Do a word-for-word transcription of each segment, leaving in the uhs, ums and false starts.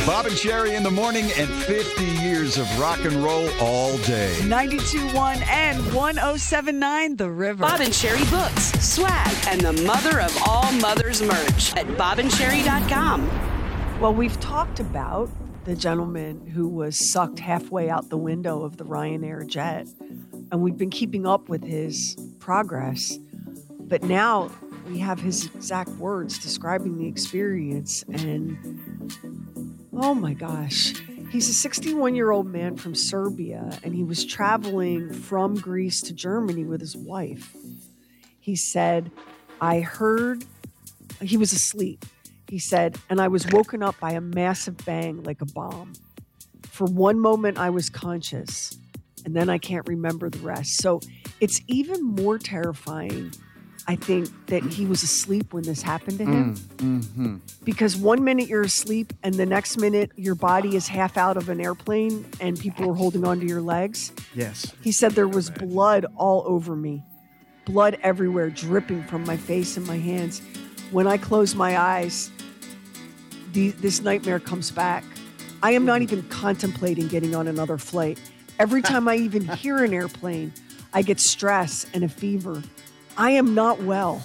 Bob and Sherry in the morning and fifty years of rock and roll all day. ninety-two point one and one oh seven point nine The River. Bob and Sherry books, swag, and the mother of all mothers merch at bob and sherry dot com. Well, we've talked about the gentleman who was sucked halfway out the window of the Ryanair jet, and we've been keeping up with his progress. But now we have his exact words describing the experience, and oh my gosh. He's a sixty-one-year-old man from Serbia, and he was traveling from Greece to Germany with his wife. He said, I heard, he was asleep. He said, and I was woken up by a massive bang like a bomb. For one moment, I was conscious, and then I can't remember the rest. So it's even more terrifying, I think, that he was asleep when this happened to him. Mm, mm-hmm. Because one minute you're asleep and the next minute your body is half out of an airplane and people are holding onto your legs. Yes. He said there was blood all over me, blood everywhere, dripping from my face and my hands. When I close my eyes, the, this nightmare comes back. I am not even contemplating getting on another flight. Every time I even hear an airplane, I get stress and a fever. I am not well.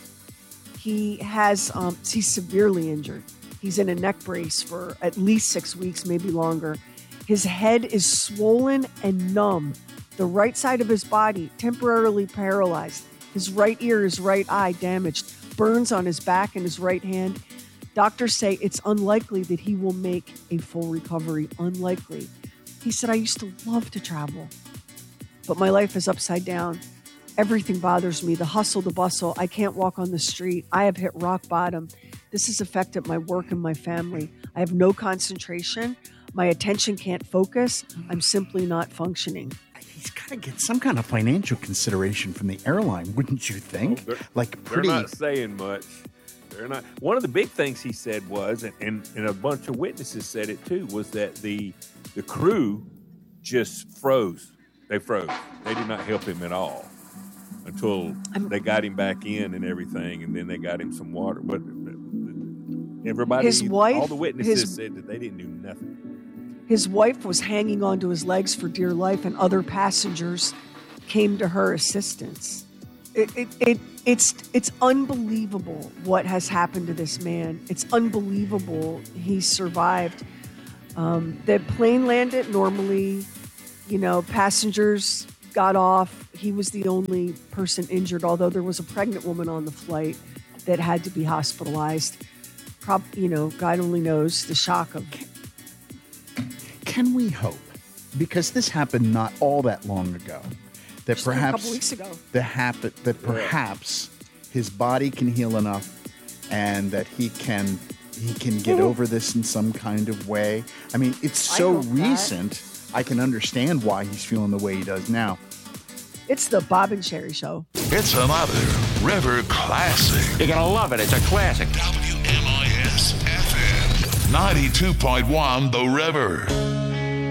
He has, um, he's severely injured. He's in a neck brace for at least six weeks, maybe longer. His head is swollen and numb. The right side of his body temporarily paralyzed. His right ear, his right eye damaged. Burns on his back and his right hand. Doctors say it's unlikely that he will make a full recovery. Unlikely. He said, I used to love to travel, but my life is upside down. Everything bothers me, the hustle, the bustle. I can't walk on the street. I have hit rock bottom. This has affected my work and my family. I have no concentration. My attention can't focus. I'm simply not functioning. He's got to get some kind of financial consideration from the airline, wouldn't you think? Well, they're, like pretty. They're not saying much. They're not. One of the big things he said was, and, and, and a bunch of witnesses said it too, was that the the crew just froze. They froze. They did not help him at all until I'm, they got him back in and everything, and then they got him some water. But everybody, his wife, all the witnesses his, said that they didn't do nothing. His wife was hanging onto his legs for dear life, and other passengers came to her assistance. It, it, it, it's, it's unbelievable what has happened to this man. It's unbelievable he survived. Um, the plane landed normally, you know, passengers got off. He was the only person injured, although there was a pregnant woman on the flight that had to be hospitalized. Prob, you know, God only knows the shock of. Can we hope, because this happened not all that long ago, that Just perhaps a couple weeks ago. the happen that perhaps his body can heal enough, and that he can he can get Ooh. over this in some kind of way. I mean, it's so recent. That. I can understand why he's feeling the way he does now. It's the Bob and Sherry Show. It's another River classic. You're gonna love it. It's a classic. W M I S F M ninety-two point one The River.